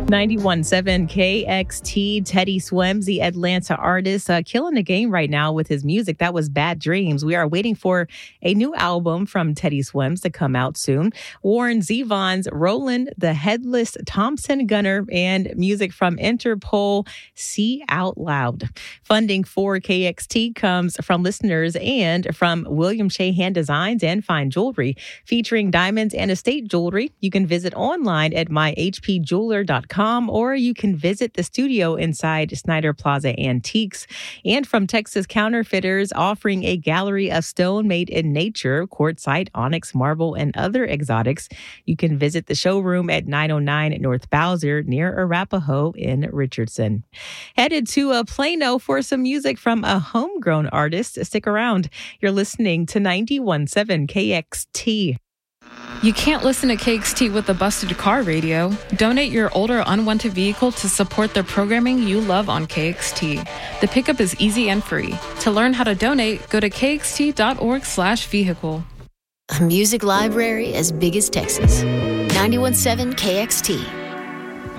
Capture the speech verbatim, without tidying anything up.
ninety-one point seven K X T, Teddy Swims, the Atlanta artist, uh, killing the game right now with his music. That was Bad Dreams. We are waiting for a new album from Teddy Swims to come out soon. Warren Zevon's Roland the Headless Thompson Gunner, and music from Interpol, See Out Loud. Funding for K X T comes from listeners and from William Shahan Designs and Fine Jewelry, featuring diamonds and estate jewelry. You can visit online at my h p jeweler dot com. Or you can visit the studio inside Snyder Plaza Antiques. And from Texas Counterfeiters, offering a gallery of stone made in nature, quartzite, onyx, marble, and other exotics. You can visit the showroom at nine oh nine North Bowser near Arapahoe in Richardson. Headed to a Plano for some music from a homegrown artist. Stick around. You're listening to ninety-one point seven K X T. You can't listen to K X T with a busted car radio. Donate your older unwanted vehicle to support the programming you love on K X T. The pickup is easy and free. To learn how to donate, go to k x t dot org slash vehicle. A music library as big as Texas. ninety-one point seven K X T.